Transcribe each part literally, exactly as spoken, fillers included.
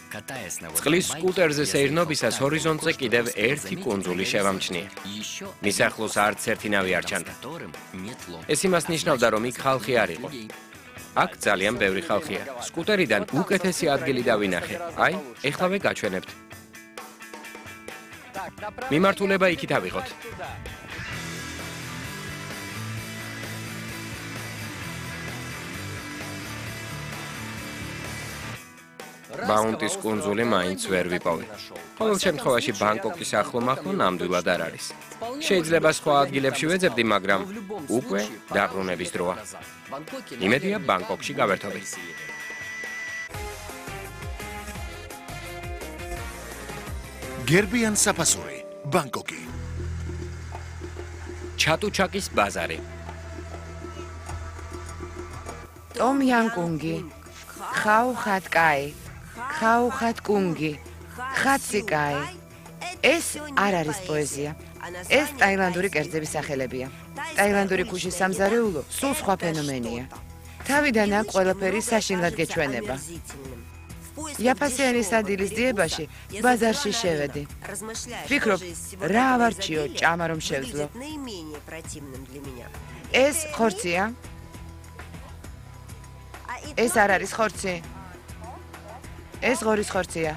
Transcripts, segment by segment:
წყლის სკუტერზე სეირნობისას ჰორიზონტზე კიდევ ერთი კუნძული შევამჩნიე. მის ახლოს არც ერთი ნავი არ ჩანდა. ეს იმას ნიშნავდა, რომ იქ ხალხი არ იყო. აქ ძალიან ბევრი ხალხია. სკუტერიდან უკეთესი ადგილი დავინახე. აი, ეხლავე გაჩვენებთ. მიმართულება იქით ავიღოთ. ბაუნტის კუნძული მაინც ვერ ვიპოვე. ყოველ შემთხვევაში ბანგკოკის ახლო-მახლო ნამდვილად არ არის. შეიძლება სხვა ადგილებში ვეძებდი, მაგრამ უკვე დაბრუნების დროა. იმედია ბანგკოკში გავერთობი. გერბიან საფასური, ბანგკოკი. ჩატუჩაკის ბაზარი. ტომ იან კუნგი. ხაუ ხატ კაი. ხაუ ხატ კუნგი. ხაცი კაი. ეს არ არის პოეზია. ეს ტაილანდური კერძების სახელებია. ტაილანდური ქუში სამზარეულო სულ სხვა ფენომენია. თავიდან აქ ყველაფერი საშინლად გეჩვენება. იაფასიანის სადილის ძიებაში ბაზარში შევედი. ვფიქრობ, რა ავარჩიო ჭამა რომ შევძლო. ეს ხორცია? ეს არ არის ხორცი. ეს ღორის ხორცია.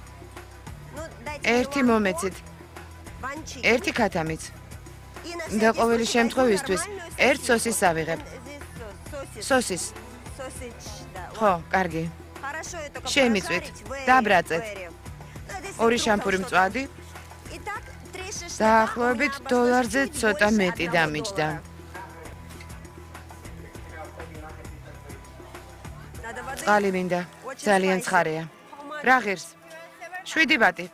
ერთი მომეცით. ერთი ქათამიც. და ყოველი შემთხვევისთვის ერთ სოსის ავიღებ. სოსის. ხო, კარგი. შემიწვით, დაბრაწეთ. ორი შამპური მწვადი. დაახლოებით დოლარზე ცოტა მეტი დამიჯდა. წყალი მინდა, ძალიან ცხარეა. რა ღირს? შვიდი ბატი.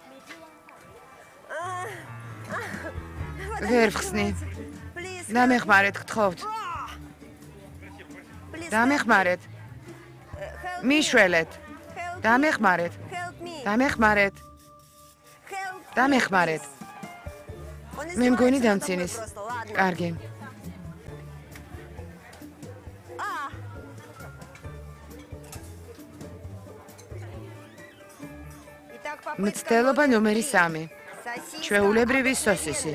ვერ ვხსნი. დამეხმარეთ, გთხოვთ. დამეხმარეთ. მიშველეთ. დამეხმარეთ. დამეხმარეთ. დამეხმარეთ. მე მგონი დამცინის. კარგი. მცდელობა ნომერი სამი. ჩვეულებრივი სოსისი.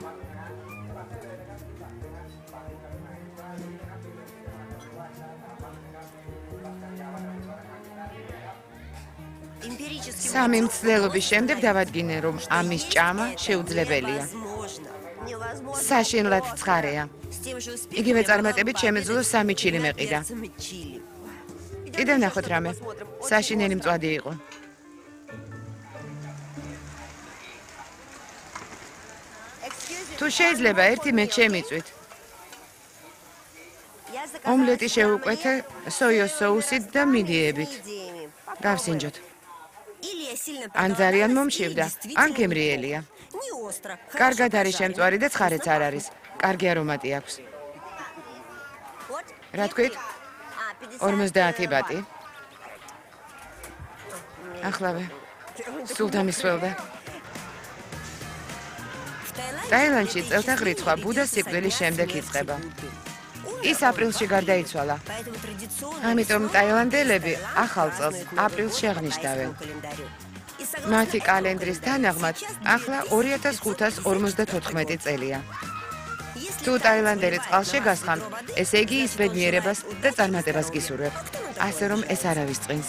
სამი მცდელობის შემდეგ დავადგინე, რომ ამის ჭამა შეუძლებელია. საშინლად ცხარეა. იგივე წარმატებით შემეძლო სამი ჩილი მეყიდა. კიდევ ნახოთ რამე. საშინელი მწვადი იყო. თუ შეიძლება ერთი მე შემიწვით. ომლეტი შევუკვეთე სოიოს соусით და მიდიებით. გავსინჯოთ. ან ძალიან მომშივდა, ან გემრიელია. კარგად არის შემწვარი და ცხარეც არ არის. კარგი არომატი აქვს. რა თქვით? ორმოცდაათი ბატი. ახლავე. სულ დამისველდა. ტაილანდში წელთა რიცხვი ბუდას სიკვდილის შემდეგ იწყება. ის აპრილში გარდაიცვალა. ამიტომ ტაილანდელები ახალ წელს აპრილში აღნიშნავენ. მათი კალენდრის თანახმად ახლა ორი ათას ხუთას ორმოცდათოთხმეტი წელია. თუ ტაილანდელი წყალში გასხამთ, ესე იგი ის ბედნიერებას და წარმატებას გისურვებ. ასე რომ ეს არავის წინს.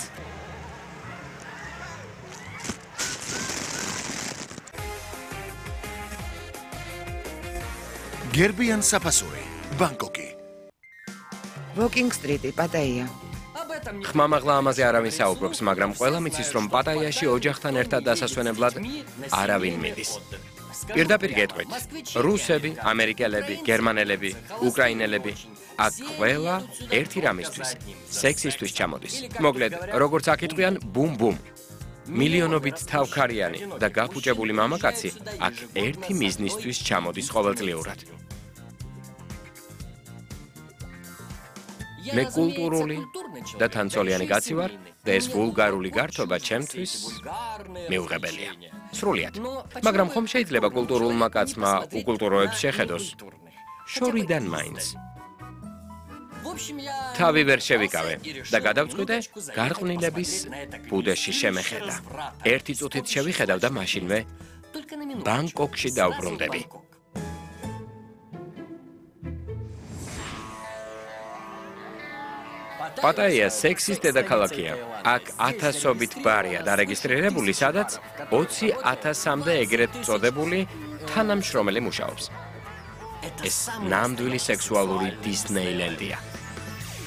გერბიან საფასური, ბანგკოკი. ვოკინგ სტრიტი, პატაია. ხმამაღლა ამაზე არავინ საუბრობს, მაგრამ ყველა მიცის, რომ პატაიაში ოჯახთან ერთად დასასვენებლად არავინ მიდის. პირდაპირ გეტყვით, რუსები, ამერიკელები, გერმანელები, უკრაინელები, აქ ყველა ერთი რამისთვის, სექსისთვის ჩამოდის. მოკლედ, როგორც აქ იტყვიან, ბუმ-ბუმ. მილიონობით თავქარიანი და გაფუჭებული მამაკაცი აქ ერთი მიზნისთვის ჩამოდის ყოველწლიურად. მე კულტურული და თანცოლიანი კაცი ვარ და ეს ვულგარული გართობა ჩემთვის მიუღებელია. სრულიად. მაგრამ ხომ შეიძლება კულტურულმა კაცმა უკულტუროებს შეხედოს? შორიდან მაინც. თავი ვერ შევიკავე და გადავწყვიტე გარყვნილების ბუდეში შემეხედა. ერთი წუთით შევიხედავ და მაშინვე ბანგკოკში დავბრუნდები. პატაია სექსის დედაქალაქია. აქ ათასობით ბარია დარეგისტრირებული, სადაც ოცი ათასამდე ეგრეთ წოდებული თანამშრომელი მუშაობს. ეს ნამდვილი სექსუალური დისნეილენდია.